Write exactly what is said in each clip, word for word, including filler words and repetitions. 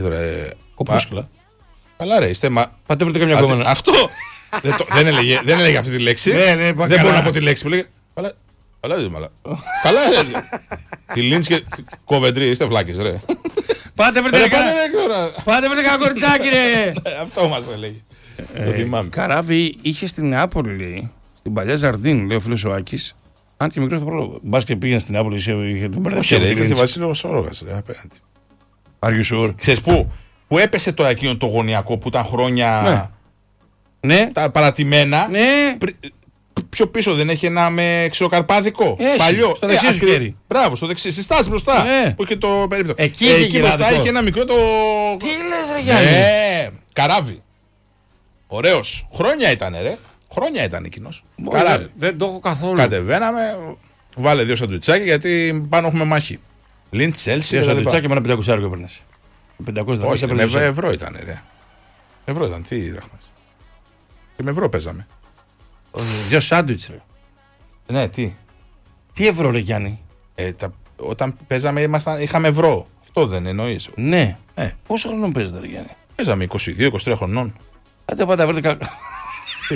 Κοπούσκουλα. Καλά, ρε, είστε. Μα... Πάτε βρείτε καμιά κόμμα. Αυτό! δεν, το, δεν, έλεγε, δεν έλεγε αυτή τη λέξη. Ναι, ναι, δεν μπορώ να πω τη λέξη που λέγε. Καλά, καλά, δεν μαλά. Καλά, τη Λίντς και Κοβεντρί, είστε βλάκες, ρε. Πάτε βρείτε κανένα κοριτσάκι, ρε. Αυτό μας έλεγε. Το θυμάμαι. Καράβι είχε στην Νεάπολη, στην παλιά Ζαρντίν, λέει ο φίλος ο Άκης. Αν και μικρό το πρόβλημα. Μπας και πήγαινε στην Νεάπολη, είχε την μπερδευτεί. Όχι, είχε στη Βασίλειο Σόρογας, ρε, απέναντι. Are you sure? Ξέρεις πού, που έπεσε το εκείνο το γωνιακό που ήταν χρόνια. Ναι. Τα παρατημένα. Ναι. Πιο πίσω δεν έχει ένα με ξυλοκαρπάδικο. Έχει, παλιό. Στο δεξί σου χέρι. Μπράβο, στο δεξί. Στη στάση μπροστά. Ναι. Που είχε το περίπτωμα. Εκεί, ε, είχε, εκεί μπροστά είχε ένα μικρό το. Τι λες, ρε Γιάννη. Ναι, καράβι. Ωραίος. Χρόνια ήταν, ρε. Χρόνια ήταν εκείνος. Καράβι. Δεν το έχω καθόλου. Κατεβαίναμε. Βάλε δύο σαντουιτσάκια γιατί πάνω έχουμε μάχη. Λίντ, Τσέλσι. Δύο σαντουιτσάκια με ένα πεντακόσια ευρώ έπαιρνες. πεντακόσια Όχι, με ευρώ ήταν, ρε. Ευρώ ήταν, τι δραχμές. Και με ευρώ παίζαμε. Δύο σάντουιτς, ρε. Ναι, τι. Τι ευρώ, ρε Γιάννη. Ε, τα, όταν παίζαμε ήμασταν, είχαμε ευρώ. Αυτό δεν εννοείς. Ναι. Ε. Πόσο χρόνο παίζετε, ρε Γιάννη. Παίζαμε είκοσι δύο είκοσι τρία χρονών. Άντε πάτε βρείτε κα... Τι.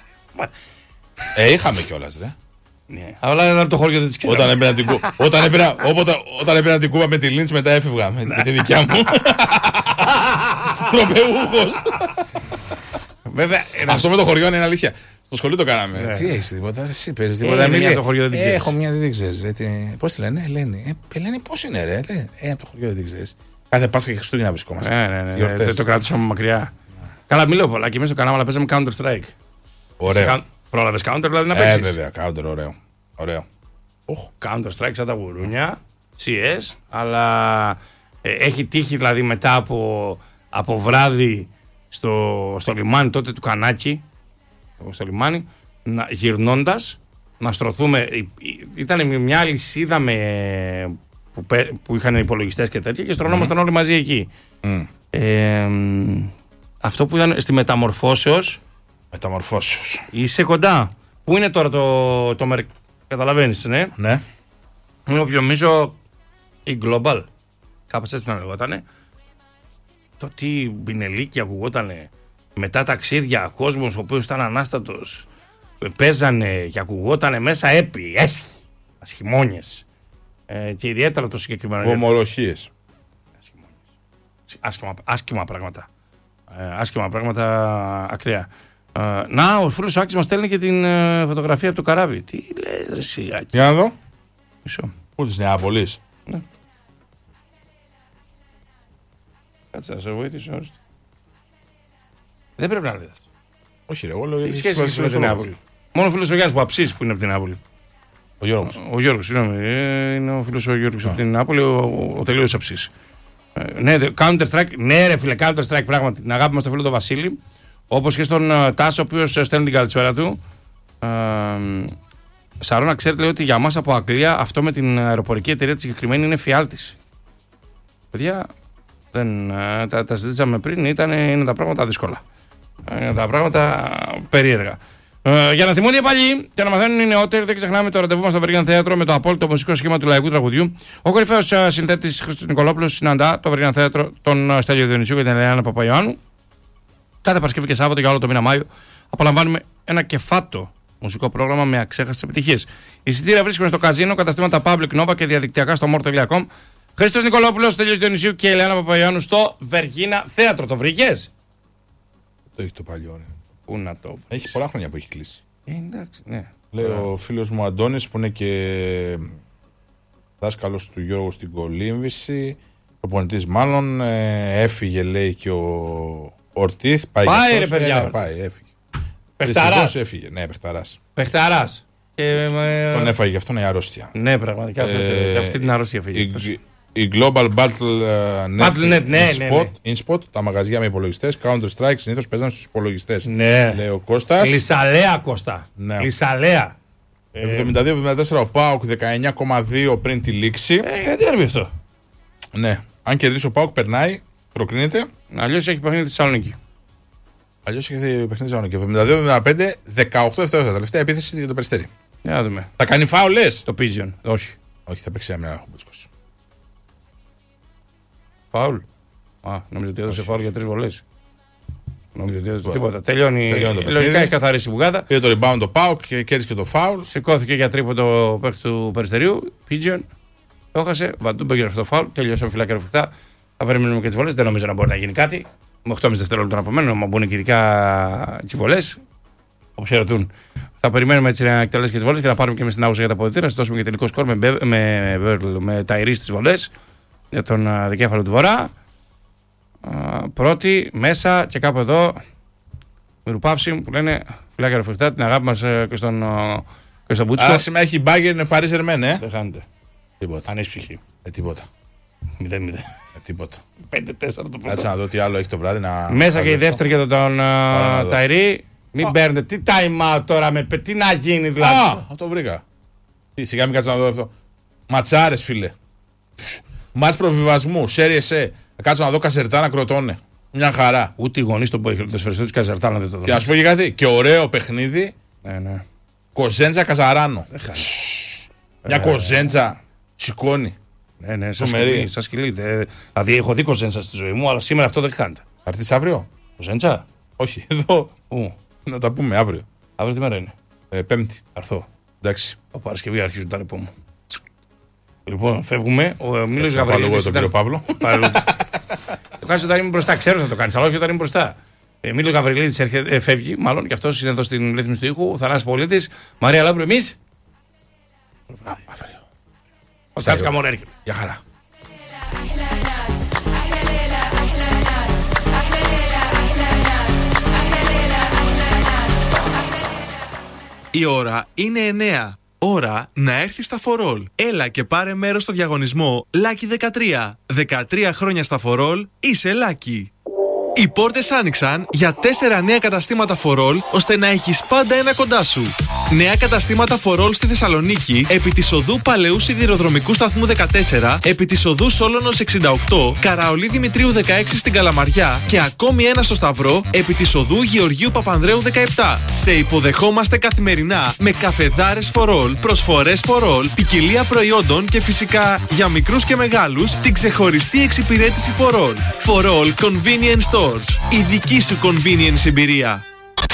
ε, είχαμε κιόλας, ρε. Ναι. Αλλά ήταν το χωριό δεν τις ξέρω. Όταν έπαιρνα την, κου... όταν έπαιρνα... Όποτε... όταν έπαιρνα την κούβα με τη Λίντς μετά έφευγα με, με τη δικιά μου. Στροπεούχος. Βέβαια. Αυτό με το χωριό είναι αλήθεια. Στο σχολείο το κάναμε. Yeah. Τι έχεις τίποτα, εσύ παίζεις τίποτα. Μια από το χωριό δεν την ξέρεις. Έχω μια δεν ξέρεις. Πώς τη λένε, Ελένη. Ε, Ελένη πώς είναι, ρε. Ε, από το χωριό δεν ξέρεις. Κάθε Πάσχα και Χριστούγεννα βρισκόμαστε. Ναι, ναι, ναι. Δεν το κράτησαμε μακριά. Καλά, μιλώ πολλά και μέσα στο κανάλι, αλλά παίζαμε Counter Strike. Ωραίο. Πρόλαβες Counter, δηλαδή να παίξεις. Ε, βέβαια, Counter, ωραίο. Ωραίο. Counter Strike σαν τα γουρούνια, σι ες, αλλά ε, έχει τύχει δηλαδή μετά από, από βράδυ στο, στο λιμάνι τότε του Κανάκη, στο λιμάνι, να, γυρνώντας, να στρωθούμε. Ήταν μια αλυσίδα με, που, που είχαν υπολογιστές και τέτοια και στρωνόμασταν mm. όλοι μαζί εκεί. Mm. Ε, αυτό που ήταν στη Μεταμορφώσεως. Μεταμορφώσεως. Είσαι κοντά. Πού είναι τώρα το, το μερ... Καταλαβαίνεις, ναι. Ναι. Είναι νομίζω η Global. Κάπως έτσι να λεγότανε. Το τι μπινελίκι ακουγότανε. Μετά ταξίδια, κόσμος ο οποίος ήταν ανάστατος. Παίζανε και ακουγότανε μέσα έπι, έσχη, ασχημόνιες. Ε, και ιδιαίτερα το συγκεκριμένο. Βομολοχίες. Άσχημα, άσχημα πράγματα. Ε, άσχημα πράγματα ακραία. Uh, να, ο φίλος ο Άκης μας στέλνει και την uh, φωτογραφία από το καράβι. Τι λες ρε εσύ Άκη. Για να δω. Μισό. Πού της Νεάπολης. Ναι. Κάτσε να σε βοηθήσω. Δεν πρέπει να λέει αυτό. Όχι ρε, εγώ λέω. Τι σχέση έχει με την Νεάπολη. Μόνο ο φίλος ο Γιάννης που αψίζει που είναι από την Νεάπολη. Ο Γιώργος. Ο, ο Γιώργος, συγγνώμη. Ε, είναι ο φίλος ο Γιώργος από την Νεάπολη, ο, ο, ο τελείως αψής. Ε, ναι, Counter Strike. Ναι ρε φίλε, Counter Strike πράγματι. Την αγάπη μας στο φίλο τον Βασίλη. Όπως και στον uh, Τάσο, ο οποίος στέλνει την καλησπέρα του. Uh, Σαρώνα, ξέρετε λέει, ότι για μας από Αγγλία αυτό με την αεροπορική εταιρεία τη συγκεκριμένη είναι φιάλτης. Παιδιά, δεν, uh, τα, τα συζήτησαμε πριν, ήταν, είναι τα πράγματα δύσκολα. Είναι τα πράγματα περίεργα. Uh, για να θυμούν οι παλιοί και να μαθαίνουν οι νεότεροι, δεν ξεχνάμε το ραντεβού μας στο Βεργίνα Θέατρο με το απόλυτο μουσικό σχήμα του λαϊκού τραγουδιού. Ο κορυφαίος uh, συνθέτης Χρήστος Νικολόπουλος συναντά το Βεργίνα Θέατρο τον uh, Στέλιο Διονυσίου και την Ελένα Παπαϊωάννου. Κάθε Παρασκευή και Σάββατο για όλο το μήνα Μάιο απολαμβάνουμε ένα κεφάτο μουσικό πρόγραμμα με αξέχαστες επιτυχίες. Εισιτήρια βρίσκονται στο καζίνο, καταστήματα Public Nova και διαδικτυακά στο more τελεία com. Χρήστος Νικολόπουλος, Στέλιος Διονυσίου και Ελένα Παπαϊωάννου στο Βεργίνα Θέατρο. Το βρήκες? Το έχει το παλιό. Ναι. Πού να το βρεις. Έχει πολλά χρόνια που έχει κλείσει. Ε, εντάξει, ναι. Λέει ο φίλος μου Αντώνης που είναι και δάσκαλος του Γιώργου στην κολύμβηση, προπονητής μάλλον, ε, έφυγε λέει και ο Ορτίθ. Πάει, πάει αυτός, ρε παιδιά. Ε, ναι, πάει, έφυγε. Παιχταράς. Έφυγε, ναι, παιχταράς. Παιχταράς. Και, ε, τον έφαγε, γι' αυτό είναι η αρρώστια. Ναι, πραγματικά. Ε, και αυτή την αρρώστια φύγει. Η, η Global Battle uh, Net, ναι, ναι, InSpot, ναι. InSpot, τα μαγαζιά με υπολογιστές, Counter Strike συνήθως παίζαν στους υπολογιστές. Ναι. Λέει ο Κώστας. Λυσαλέα Κώστα. Ναι. Λυσαλέα. εβδομήντα δύο εβδομήντα τέσσερα ο ΠΑΟΚ δεκαεννιά κόμμα δύο πριν τη λήξη. Ε, γιατί έρβει αυτό. Ναι. Αν κερδίσει ο ΠΑΟΚ περνάει, προκρίνεται. Αλλιώς έχει παιχνίδι στη Θεσσαλονίκη. Αλλιώς έχει παιχνίδι στη Θεσσαλονίκη. εβδομήντα δύο εβδομήντα πέντε δεκαοκτώ δευτερόλεπτα. Τελευταία επίθεση για το Περιστέρι. Για να δούμε. Θα κάνει φάουλ, λες? Το Pigeon. Όχι. Όχι, θα παίξει ένα Μπούτσκος. Φάουλ. Α, νομίζω ότι έδωσε φάουλ για τρεις βολές. Νομίζω ότι έδωσε Well, τίποτα. Τελειώνει. τελειώνει το Λογικά έχει καθαρίσει η μπουγάδα. Πήρε το rebound το Πάουκ και κέρδισε και το φάουλ. Σηκώθηκε για τρίποντο παίκτη του Περιστερίου. Πίτζιον. Το έχασε. Βαντούμπε για αυτό το φάουλ. Τελειώσαμε φυλάκια ρεφτά. Θα περιμένουμε και τις βολές. Δεν νομίζω να μπορεί να γίνει κάτι. Με οκτώ κόμμα πέντε δευτερόλεπτα να απομένουν. Μα μπουν και ειδικά τις βολές. Όπως ερωτούν. Θα περιμένουμε έτσι να εκτελέσει και τις βολές και να πάρουμε και εμείς την άγουσα για τα αποδυτήρια. Να δώσουμε και τελικό σκορ με, με, με, με Ταϊρή στις βολές για τον δικέφαλο του Βορρά. Uh, πρώτη, μέσα και κάπου εδώ Μυρουπαύση που λένε φυλάκια ρεφτά την αγάπη μας και στον, και στον Μπούτσικο. Άρα σήμερα έχει Bayern Paris Germain, ε. Δεν χάνεται. Τίποτα. Ανήσυχη. Ε, τίποτα. μηδέν μηδέν. Ε, τίποτα. πέντε τέσσερα το πρώτο. Κάτσε να δω τι άλλο έχει το βράδυ να. Μέσα και η δεύτερη για τον uh, Ταϊρή. Μην oh. παίρνετε. Τι time out τώρα με τι να γίνει δηλαδή. Α, ah, το βρήκα. Τι, σιγά μην κάτσε να δω αυτό. Ματσάρες, φίλε. Μάτς προβιβασμού, σέρι σε. Κάτσε να δω Καζερτάνα Κροτώνε. Μια χαρά. Ούτε οι γονείς των ποδοσφαιριστών της Καζερτάνα δεν το δουν. Και να σου πω και κάτι. Και ωραίο παιχνίδι. Ναι, ναι. Κοζέντζα Καζαράνο. Μια κοζέντζα σηκώνει. Ναι, ναι, σας σκυλί. Σας σκυλί. Δηλαδή έχω δει κοζέντζα στη ζωή μου, αλλά σήμερα αυτό δεν χάνεται. Θα έρθεις αύριο. Κοζέντζα. Όχι, εδώ. Πού? Να τα πούμε αύριο. Αύριο τι μέρα είναι? Ε, πέμπτη. Αρθώ. Εντάξει. Ο Παρασκευή αρχίζουν τα ρεπό μου. Λοιπόν, φεύγουμε. Ο Μίλος Γαβριλίδης. Γαβριλίδης. Τον κύριο Παύλο. Το κάνεις όταν είμαι μπροστά. Ξέρω ότι θα το κάνεις, αλλά όχι όταν είμαι μπροστά. Ε, Μίλος Γαβριλίδης ε, φεύγει, μάλλον και αυτός είναι εδώ στην ρύθμιση του ήχου. Ο Θανάσης Πολίτης. Μαρία Λάμπρου, εμείς. Αύριο. Ο Κάτς Καμόρα έρχεται. Γεια χαρά. Η ώρα είναι εννέα. Ώρα να έρθει στα φορόλ. Έλα και πάρε μέρος στο διαγωνισμό Lucky δεκατρία. δεκατρία χρόνια στα φορόλ, είσαι Lucky. Οι πόρτες άνοιξαν για τέσσερα νέα καταστήματα φορόλ, ώστε να έχεις πάντα ένα κοντά σου. Νέα καταστήματα φορόλ στη Θεσσαλονίκη, επί της οδού Παλαιού Σιδηροδρομικού Σταθμού δεκατέσσερα, επί της οδού Σόλωνος εξήντα οκτώ, Καραολί Δημητρίου δεκαέξι στην Καλαμαριά και ακόμη ένα στο Σταυρό, επί της οδού Γεωργίου Παπανδρέου δεκαεπτά. Σε υποδεχόμαστε καθημερινά με καφεδάρες φορόλ, προσφορές φορόλ, ποικιλία προϊόντων και φυσικά για μικρούς και μεγάλους την ξεχωριστή εξυπηρέτηση φορόλ. Φορόλ Convenience Stores. Η δική σου convenience εμπειρία.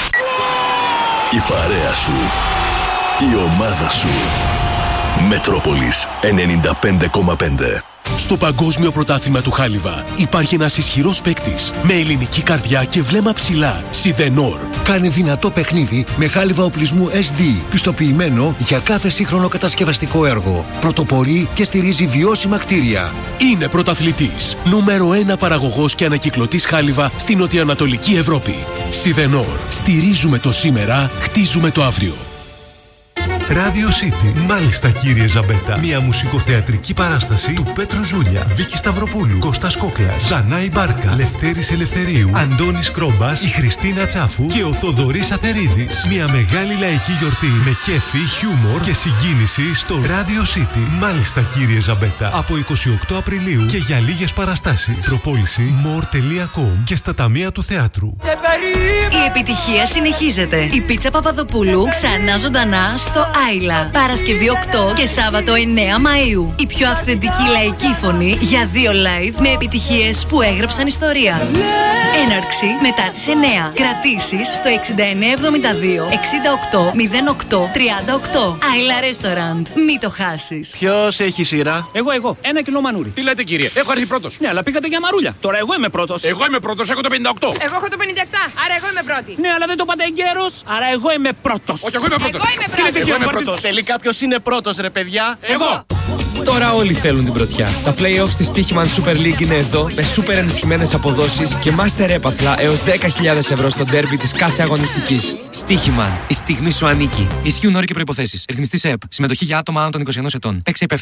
Η παρέα σου. Η ομάδα σου. Μετρόπολης ενενήντα πέντε κόμμα πέντε. Στο Παγκόσμιο Πρωτάθλημα του Χάλιβα υπάρχει ένας ισχυρός παίκτης με ελληνική καρδιά και βλέμμα ψηλά. Σιδενόρ. Κάνει δυνατό παιχνίδι με χάλιβα οπλισμού ες ντι, πιστοποιημένο για κάθε σύγχρονο κατασκευαστικό έργο. Πρωτοπορεί και στηρίζει βιώσιμα κτίρια. Είναι πρωταθλητής. Νούμερο ένα παραγωγός και ανακυκλωτής χάλιβα στην νοτιοανατολική Ευρώπη. Σιδενόρ. Στηρίζουμε το σήμερα, χτίζουμε το αύριο. Radio City. Μάλιστα, κύριε Ζαμπέτα. Μια μουσικοθεατρική παράσταση του Πέτρου Ζούλια, Βίκη Σταυροπούλου, Κώστας Κόκλας, Δανάη Μπάρκα, Λευτέρης Ελευθερίου, Αντώνης Κρόμπας, η Χριστίνα Τσάφου και ο Θοδωρής Αθερίδης. Μια μεγάλη λαϊκή γιορτή με κέφι, χιούμορ και συγκίνηση στο Radio City. Μάλιστα, κύριε Ζαμπέτα. Από εικοστή ογδόη Απριλίου και για λίγες παραστάσεις. Προπόληση more τελεία com και στα ταμεία του θεάτρου. Η επιτυχία συνεχίζεται. Η πίτσα Παπαδοπούλου ξανά ζωντανά στο Άιλα. Παρασκευή οκτώ και Σάββατο εννέα Μαΐου. Η πιο αυθεντική λαϊκή φωνή για δύο live με επιτυχίες που έγραψαν ιστορία. Έναρξη μετά τις εννέα. Κρατήσεις στο εξήντα εννέα εβδομήντα δύο εξήντα οκτώ μηδέν οκτώ τριάντα οκτώ. Άιλα Restaurant. Μη το χάσεις. Ποιος έχει σειρά? Εγώ, εγώ. Ένα κιλό μανούρι. Τι λέτε, κύριε? Έχω έρθει πρώτος. Ναι, αλλά πήγατε για μαρούλια. Τώρα εγώ είμαι πρώτος. Εγώ είμαι πρώτος, έχω το πενήντα οκτώ. Εγώ έχω το πενήντα επτά, άρα εγώ είμαι πρώτη. Ναι, αλλά δεν το πάτε εγκαίρος, άρα εγώ είμαι πρώτος. Όχι, εγώ είμαι πρώτος. Εγώ είμαι πρώτος. Εγώ είμαι πρώτος. Τελικά ποιος είναι πρώτος, ρε παιδιά? Εγώ. Τώρα όλοι θέλουν την πρωτιά. Τα play-offs της Στοίχημαν Super League είναι εδώ με super ενισχυμένες αποδόσεις και master έπαθλα έως δέκα χιλιάδες ευρώ στο ντέρμπι της κάθε αγωνιστικής. Στοίχημαν. Η στιγμή σου ανήκει. Ισχύουν όροι και προϋποθέσεις. Ρυθμιστής ΕΕΠ. Συμμετοχή για άτομα άνω των είκοσι ενός ετών. Παίξε